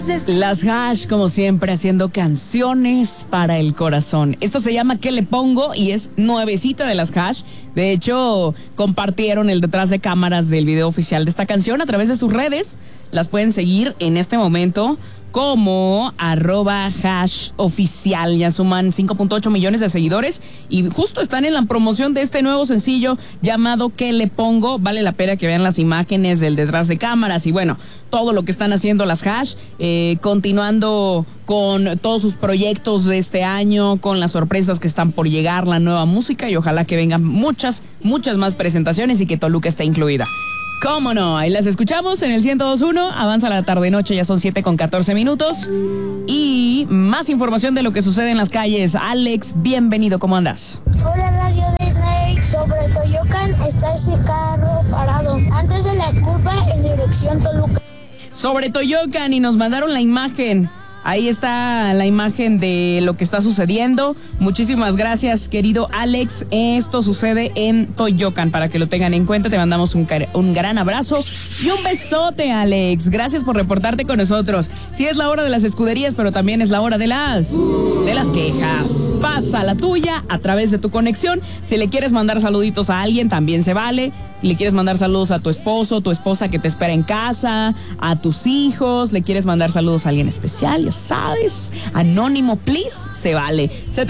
Las Hash, como siempre, haciendo canciones para el corazón. Esto se llama ¿Qué le pongo? Y es nuevecita de las Hash. De hecho, compartieron el detrás de cámaras del video oficial de esta canción a través de sus redes. Las pueden seguir en este momento como @hashoficial. Ya suman 5.8 millones de seguidores y justo están en la promoción de este nuevo sencillo llamado ¿Qué le pongo? Vale la pena que vean las imágenes del detrás de cámaras y bueno, todo lo que están haciendo las Hash, continuando con todos sus proyectos de este año, con las sorpresas que están por llegar, la nueva música y ojalá que vengan muchas más presentaciones y que Toluca esté incluida. ¿Cómo no? Ahí las escuchamos en el 102.1. Avanza la tarde-noche, ya son 7:14. Y más información de lo que sucede en las calles. Alex, bienvenido, ¿cómo andas? Hola, Radio Disney. Sobre Toyocan está ese carro parado antes de la curva en dirección Toluca. Sobre Toyocan y nos mandaron la imagen. Ahí está la imagen de lo que está sucediendo. Muchísimas gracias, querido Alex. Esto sucede en Toyocan, para que lo tengan en cuenta. Te mandamos un gran abrazo y un besote, Alex. Gracias por reportarte con nosotros. Sí, es la hora de las escuderías, pero también es la hora de las quejas. Pasa la tuya a través de tu conexión. Si le quieres mandar saluditos a alguien, también se vale. Le quieres mandar saludos a tu esposo, tu esposa que te espera en casa, a tus hijos, le quieres mandar saludos a alguien especial, ya sabes, anónimo, please, se vale.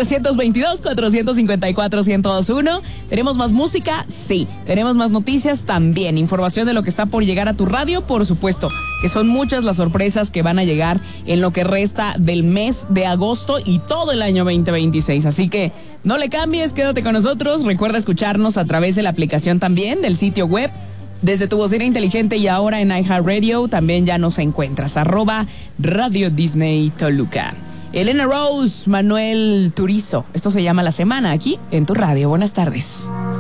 722-454-1021. ¿Tenemos más música? Sí. ¿Tenemos más noticias? También. Información de lo que está por llegar a tu radio, por supuesto, que son muchas las sorpresas que van a llegar en lo que resta del mes de agosto y todo el año 2026. Así que no le cambies, quédate con nosotros. Recuerda escucharnos a través de la aplicación también, del sitio web, desde tu bocina inteligente y ahora en iHeartRadio también ya nos encuentras. @Radio Disney Toluca. Elena Rose, Manuel Turizo. Esto se llama La Semana aquí en tu radio. Buenas tardes.